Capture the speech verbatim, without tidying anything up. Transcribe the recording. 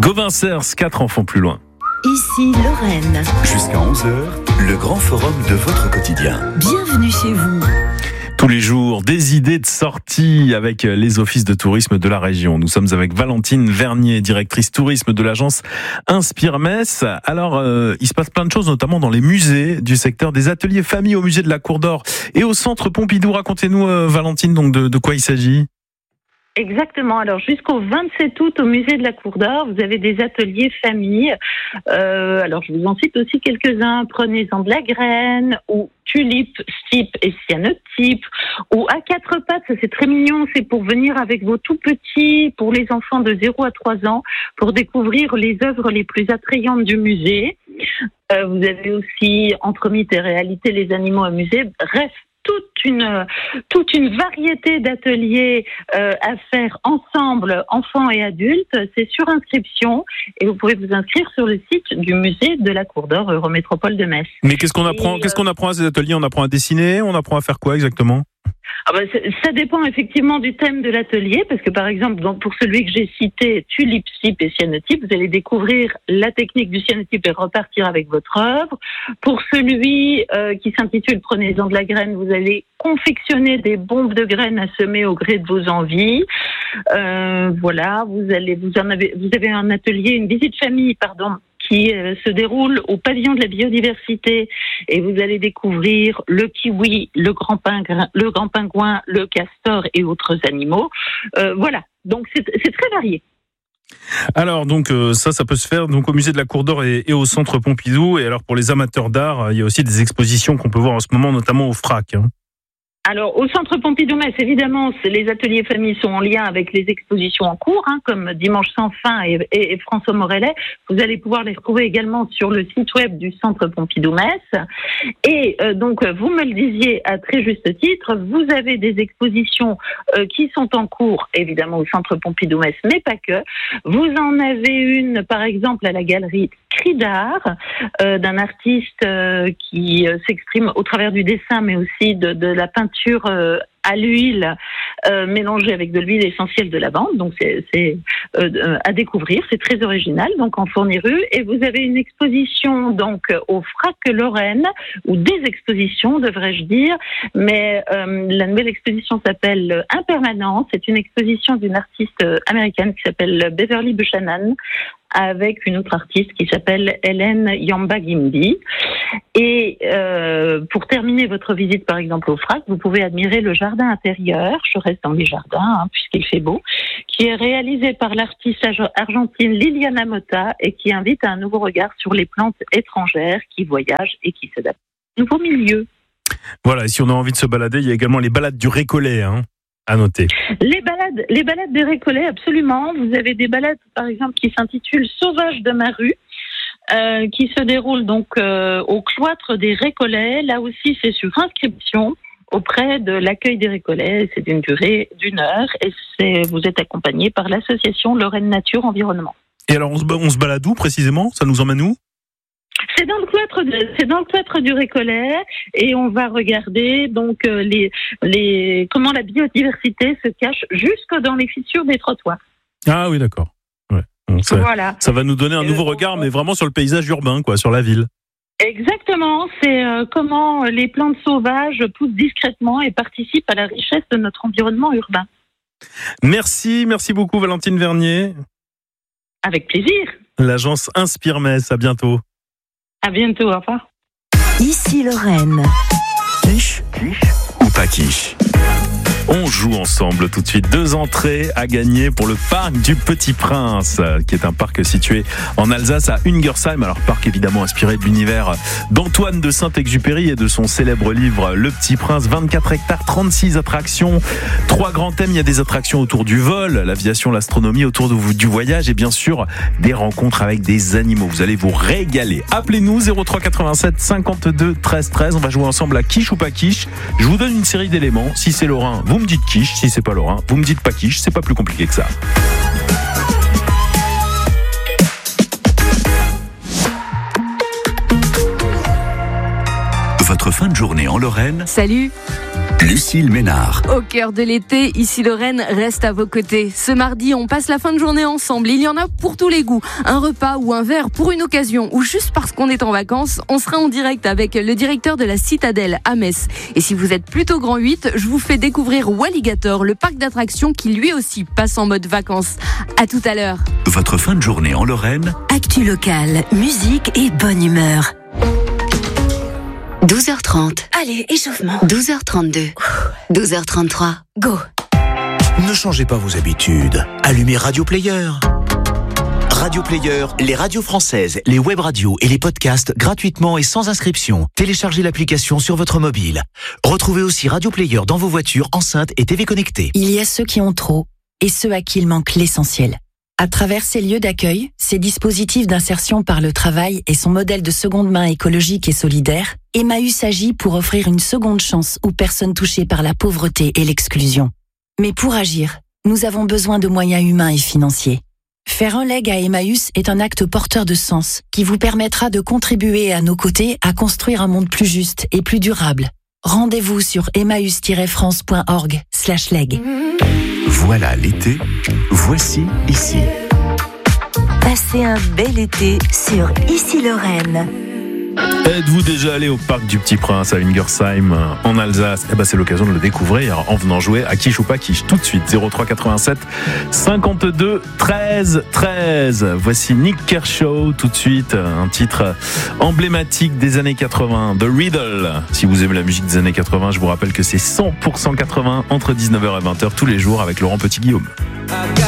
Gauvin Cers, quatre enfants plus loin. Ici Lorraine. Jusqu'à onze heures, le grand forum de votre quotidien. Bienvenue chez vous. Tous les jours, des idées de sortie avec les offices de tourisme de la région. Nous sommes avec Valentine Vernier, directrice tourisme de l'agence Inspire Metz. Alors, euh, il se passe plein de choses, notamment dans les musées du secteur des ateliers famille au musée de la Cour d'Or et au centre Pompidou. Racontez-nous, euh, Valentine, donc de, de quoi il s'agit. Exactement. Alors jusqu'au vingt-sept août au musée de la Cour d'Or, vous avez des ateliers famille. Euh, alors je vous en cite aussi quelques-uns. Prenez-en de la graine, ou tulipe, stipe et cyanotype, ou à quatre pattes. Ça c'est très mignon. C'est pour venir avec vos tout petits, pour les enfants de zéro à trois ans, pour découvrir les œuvres les plus attrayantes du musée. Euh, vous avez aussi entre mythe et réalité les animaux au musée. Bref. Toute une, toute une variété d'ateliers euh, à faire ensemble, enfants et adultes. C'est sur inscription et vous pouvez vous inscrire sur le site du musée de la Cour d'Or Eurométropole de Metz. Mais qu'est-ce qu'on apprend, et, qu'est-ce qu'on apprend à ces ateliers ? On apprend à dessiner ? On apprend à faire quoi exactement ? Ah ben, ça dépend effectivement du thème de l'atelier, parce que par exemple, donc, pour celui que j'ai cité, tulipe, stipe et cyanotype, vous allez découvrir la technique du cyanotype et repartir avec votre œuvre. Pour celui euh, qui s'intitule Prenez-en de la graine, vous allez confectionner des bombes de graines à semer au gré de vos envies. Euh, voilà, vous allez, vous en avez, vous avez un atelier, une visite famille, pardon, qui euh, se déroule au pavillon de la biodiversité et vous allez découvrir le kiwi, le grand pingouin, le grand pingouin, le castor et autres animaux. Euh, voilà, donc c'est, c'est très varié. Alors donc euh, ça, ça peut se faire donc au musée de la Cour d'Or et, et au centre Pompidou. Et alors pour les amateurs d'art, il y a aussi des expositions qu'on peut voir en ce moment, notamment au Frac. Hein. Alors, au centre Pompidou-Metz, évidemment, les ateliers famille sont en lien avec les expositions en cours, hein, comme Dimanche sans fin et, et, et François Morellet. Vous allez pouvoir les retrouver également sur le site web du centre Pompidou-Metz. Et euh, donc, vous me le disiez à très juste titre, vous avez des expositions euh, qui sont en cours, évidemment, au centre Pompidou-Metz, mais pas que. Vous en avez une, par exemple, à la galerie Cri d'art, euh, d'un artiste euh, qui euh, s'exprime au travers du dessin, mais aussi de, de la peinture euh, à l'huile, euh, mélangée avec de l'huile essentielle de lavande. Donc c'est, c'est euh, à découvrir, c'est très original. Donc en Fourniru, et vous avez une exposition donc au Frac Lorraine, ou des expositions devrais-je dire, mais euh, la nouvelle exposition s'appelle Impermanence. C'est une exposition d'une artiste américaine qui s'appelle Beverly Buchanan, avec une autre artiste qui s'appelle Hélène Yamba-Gimbi. Et euh, pour terminer votre visite, par exemple, au Frac, vous pouvez admirer le jardin intérieur, je reste dans les jardins, hein, puisqu'il fait beau, qui est réalisé par l'artiste argentine Liliana Motta et qui invite à un nouveau regard sur les plantes étrangères qui voyagent et qui s'adaptent à un nouveau milieu. Voilà, et si on a envie de se balader, il y a également les balades du Récollet, hein, à noter. Les balades, les balades des Récollets, absolument. Vous avez des balades, par exemple, qui s'intitulent Sauvage de ma rue, euh, qui se déroulent donc euh, au cloître des Récollets. Là aussi, c'est sur inscription auprès de l'accueil des Récollets. C'est d'une durée d'une heure et c'est, vous êtes accompagné par l'association Lorraine Nature Environnement. Et alors, on se, on se balade où précisément ? Ça nous emmène où ? C'est dans le cloître, de, c'est dans le cloître du Récollet et on va regarder donc euh, les, les, comment la biodiversité se cache jusque dans les fissures des trottoirs. Ah oui, d'accord. Ouais. Bon, ça, voilà. Ça va nous donner un et nouveau le, regard, mais vraiment sur le paysage urbain, quoi, sur la ville. Exactement, c'est euh, comment les plantes sauvages poussent discrètement et participent à la richesse de notre environnement urbain. Merci, merci beaucoup Valentine Vernier. Avec plaisir. L'agence Inspire Metz, à bientôt. À bientôt, au revoir. Ici Lorraine. Quiche, quiche ou pas quiche ? On joue ensemble tout de suite. Deux entrées à gagner pour le parc du Petit Prince, qui est un parc situé en Alsace à Ungersheim. Alors parc évidemment inspiré de l'univers d'Antoine de Saint-Exupéry et de son célèbre livre Le Petit Prince. vingt-quatre hectares, trente-six attractions, trois grands thèmes. Il y a des attractions autour du vol, l'aviation, l'astronomie, autour de, du voyage et bien sûr des rencontres avec des animaux. Vous allez vous régaler. Appelez-nous zéro trois quatre-vingt-sept cinquante-deux treize treize. On va jouer ensemble à quiche ou pas quiche. Je vous donne une série d'éléments. Si c'est Lorrain, vous me dites quiche. Si c'est pas Lorrain, vous me dites pas quiche. C'est pas plus compliqué que ça. Votre fin de journée en Lorraine. Salut, Lucille Ménard. Au cœur de l'été, ici Lorraine reste à vos côtés. Ce mardi, on passe la fin de journée ensemble. Il y en a pour tous les goûts. Un repas ou un verre pour une occasion ou juste parce qu'on est en vacances. On sera en direct avec le directeur de la Citadelle à Metz. Et si vous êtes plutôt grand huit, je vous fais découvrir Walligator, le parc d'attractions qui lui aussi passe en mode vacances. À tout à l'heure. Votre fin de journée en Lorraine. Actu locale, musique et bonne humeur. douze heures trente. Allez, échauffement. douze heures trente-deux. douze heures trente-trois. Go. Ne changez pas vos habitudes. Allumez Radio Player. Radio Player, les radios françaises, les web radios et les podcasts gratuitement et sans inscription. Téléchargez l'application sur votre mobile. Retrouvez aussi Radio Player dans vos voitures, enceintes et T V connectées. Il y a ceux qui ont trop et ceux à qui il manque l'essentiel. À travers ces lieux d'accueil, ces dispositifs d'insertion par le travail et son modèle de seconde main écologique et solidaire, Emmaüs agit pour offrir une seconde chance aux personnes touchées par la pauvreté et l'exclusion. Mais pour agir, nous avons besoin de moyens humains et financiers. Faire un leg à Emmaüs est un acte porteur de sens qui vous permettra de contribuer à nos côtés à construire un monde plus juste et plus durable. Rendez-vous sur emmaüs tiret france point org slash leg. Voilà l'été, voici ici. Passez un bel été sur Ici Lorraine. Êtes-vous déjà allé au parc du Petit Prince à Ingersheim en Alsace? Eh ben c'est l'occasion de le découvrir en venant jouer à Quiche ou pas Quiche tout de suite. zéro trois quatre-vingt-sept cinquante-deux treize treize. Voici Nick Kershaw tout de suite, un titre emblématique des années quatre-vingts, The Riddle. Si vous aimez la musique des années quatre-vingts, je vous rappelle que c'est cent pour cent quatre-vingts entre dix-neuf heures et vingt heures tous les jours avec Laurent Petit-Guillaume.